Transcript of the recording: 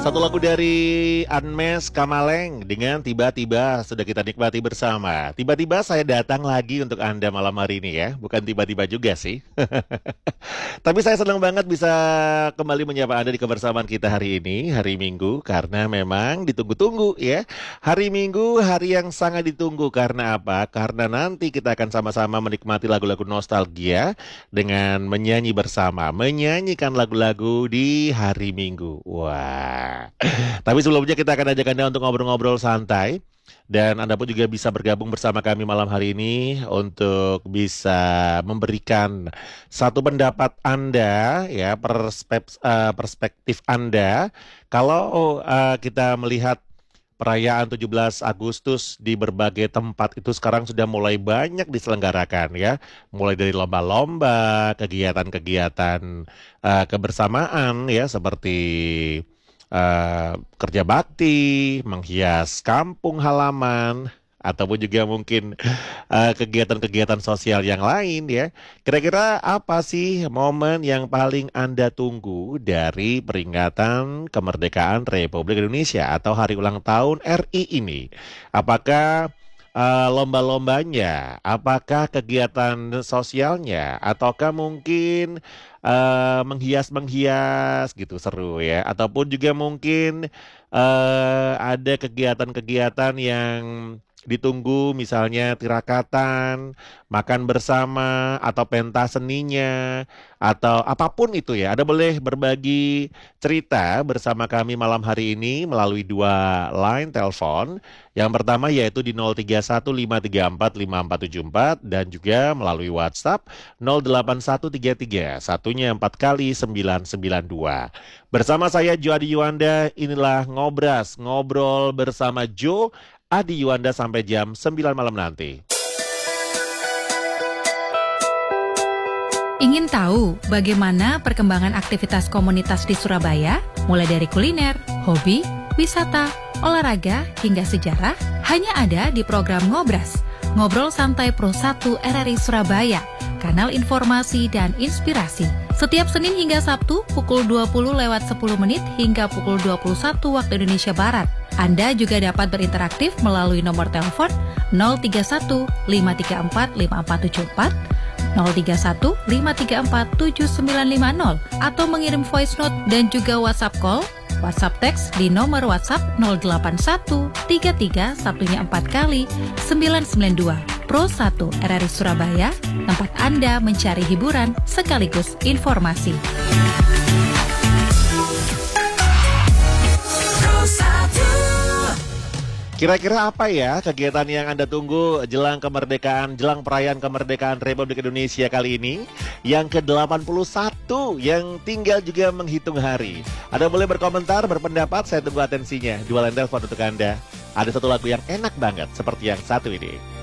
Satu lagu dari Unmesh Kamaleng dengan Tiba-Tiba sudah kita nikmati bersama. Tiba-tiba saya datang lagi untuk Anda malam hari ini ya. Bukan tiba-tiba juga sih. Tapi saya senang banget bisa kembali menyapa Anda di kebersamaan kita hari ini, hari Minggu. Karena memang ditunggu-tunggu ya. Hari Minggu, hari yang sangat ditunggu. Karena apa? Karena nanti kita akan sama-sama menikmati lagu-lagu nostalgia dengan menyanyi bersama. Menyanyikan lagu-lagu di hari Minggu. Wah. Tapi sebelumnya kita akan ajak Anda untuk ngobrol-ngobrol santai. Dan Anda pun juga bisa bergabung bersama kami malam hari ini untuk bisa memberikan satu pendapat Anda, ya, perspektif Anda. Kalau kita melihat perayaan 17 Agustus di berbagai tempat itu sekarang sudah mulai banyak diselenggarakan ya. Mulai dari lomba-lomba, kegiatan-kegiatan kebersamaan ya seperti kerja bakti, menghias kampung halaman, ataupun juga mungkin kegiatan-kegiatan sosial yang lain ya. Kira-kira apa sih momen yang paling Anda tunggu dari peringatan kemerdekaan Republik Indonesia atau hari ulang tahun RI ini? Apakah lomba-lombanya, apakah kegiatan sosialnya, ataukah mungkin menghias-menghias gitu seru ya, ataupun juga mungkin ada kegiatan-kegiatan yang ditunggu misalnya tirakatan, makan bersama, atau pentas seninya, atau apapun itu ya. Anda boleh berbagi cerita bersama kami malam hari ini melalui dua line telepon. Yang pertama yaitu di 0315345474 dan juga melalui WhatsApp 08133 satunya 4 kali 992. Bersama saya Jo Adi Yuanda, inilah Ngobras, ngobrol bersama Jo Adi Yuanda sampai jam 9 malam nanti. Ingin tahu bagaimana perkembangan aktivitas komunitas di Surabaya? Mulai dari kuliner, hobi, wisata, olahraga, hingga sejarah, hanya ada di program Ngobras, Ngobrol Santai Pro 1 RRI Surabaya, kanal informasi dan inspirasi. Setiap Senin hingga Sabtu pukul 20:10 hingga pukul 21 waktu Indonesia Barat. Anda juga dapat berinteraksi melalui nomor telepon 031 534 5474, 031 534 7950, atau mengirim voice note dan juga WhatsApp call, WhatsApp teks di nomor WhatsApp 081 33 satunya 4 kali 992. Pro 1 RRI Surabaya, tempat Anda mencari hiburan sekaligus informasi. Kira-kira apa ya kegiatan yang Anda tunggu jelang kemerdekaan, jelang perayaan kemerdekaan Republik Indonesia kali ini? Yang ke-81 yang tinggal juga menghitung hari. Anda boleh berkomentar, berpendapat, saya tunggu atensinya. Dua line telepon untuk Anda. Ada satu lagu yang enak banget seperti yang satu ini.